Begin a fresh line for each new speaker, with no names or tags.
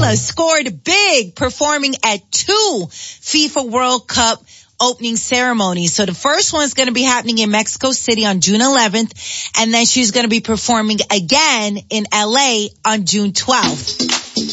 Shakira scored big, performing at 2 FIFA World Cup opening ceremonies. So the first one's going to be happening in Mexico City on June 11th, and then she's going to be performing again in LA on June 12th.